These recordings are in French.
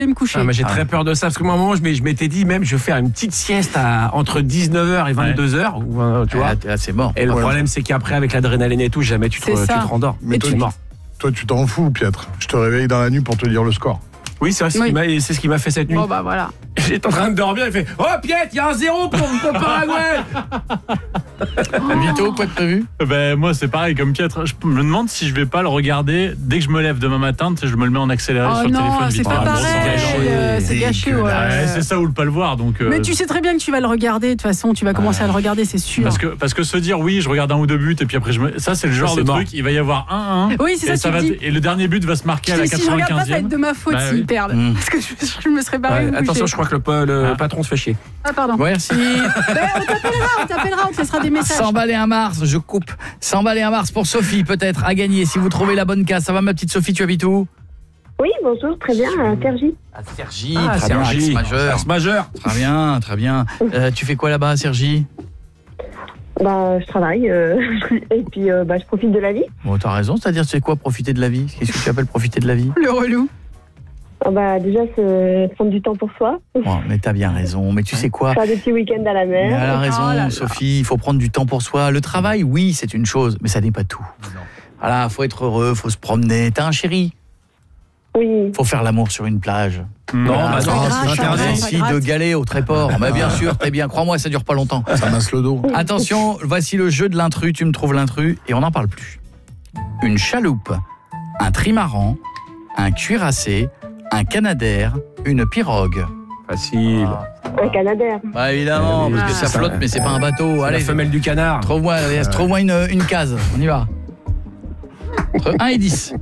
me coucher. Ah, mais j'ai très peur de ça parce que moi, à un moment, je m'étais dit même, je vais faire une petite sieste entre 19h et 22h, tu vois. Là, c'est mort. Et le problème, c'est qu'après, avec l'adrénaline et tout, jamais tu te rendors. Mais toi, toi, tu t'en fous, Pietre. Je te réveille dans la nuit pour te dire le score. Oui, c'est vrai, c'est ce qui m'a fait cette nuit. Bon, bah voilà. J'étais en train de dormir, il fait « Oh, Pietre, il y a un 0 pour Paraguay !» Vito, quoi de prévu? Moi, c'est pareil, comme Pietre. Je me demande si je vais pas le regarder dès que je me lève demain matin. Je me le mets en accéléré sur le téléphone. C'est pas pareil. C'est gâché, ouais. C'est ça ou le pas le voir. Donc, mais tu sais très bien que tu vas le regarder. De toute façon, tu vas commencer à le regarder, c'est sûr. Parce que se dire oui, je regarde un ou deux buts et puis après ça, c'est le genre de truc. Il va y avoir 1-1. Oui, c'est ça. Et le dernier but va se marquer à la 95e. Si je regarde pas, ça va être de ma faute s'ils perdent. Parce que je me serais barré. Attention, je crois que le patron se fait chier. Ah, pardon. Merci. On t'appellera, on te laissera des messages. 100 balles et un Mars, je coupe. 100 balles et un Mars pour Sophie, peut-être, à gagner si vous trouvez la bonne case. Ça va, ma petite Sophie, tu habites où? Oui, bonjour, très bien, Sergi. Sergi, très bien, Sergi majeur. Très bien, très bien. Tu fais quoi là-bas, Sergi? Je travaille et puis je profite de la vie. Bon, t'as raison, c'est-à-dire c'est quoi profiter de la vie? Qu'est-ce que tu appelles profiter de la vie? Le relou. Déjà, c'est prendre du temps pour soi. Bon, mais t'as bien raison, mais tu sais quoi? Faire des petits week-ends à la mer. Mais elle a raison, Sophie, il faut prendre du temps pour soi. Le travail, oui, c'est une chose, mais ça n'est pas tout. Voilà, faut être heureux, faut se promener. T'as un chéri? Oui. Faut faire l'amour sur une plage. Non, c'est interdit de galer au Tréport. Mais bien sûr, très bien. Crois-moi, ça dure pas longtemps. Ça masse le dos. Attention, voici le jeu de l'intrus. Tu me trouves l'intrus et on n'en parle plus. Une chaloupe, un trimaran, un cuirassé, un canadair, une pirogue. Facile. Un canadair. Bah évidemment, parce que ça flotte, mais c'est pas un bateau. Allez, la femelle du canard. Trouve-moi une case. On y va. Entre 1 et 10.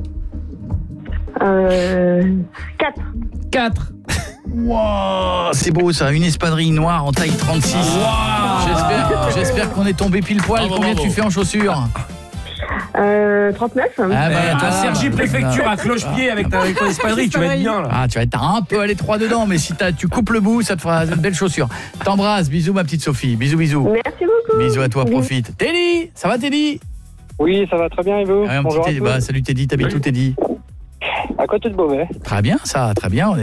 4. Wow, c'est beau ça, une espadrille noire en taille 36. Wow. J'espère qu'on est tombé pile poil. Combien tu fais en chaussures? 39. Sergi Préfecture à cloche-pied avec ton espadrille, tu vas être bien là. Tu vas être un peu à l'étroit dedans, mais si tu coupes le bout, ça te fera une belle chaussure. T'embrasse, bisous ma petite Sophie, bisous. Merci beaucoup. Bisous à toi, profite. Teddy, ça va Teddy? Oui, ça va très bien et vous? Bonjour. Salut Teddy, t'habites où Teddy? À côté de Beauvais. Très bien ça, très bien.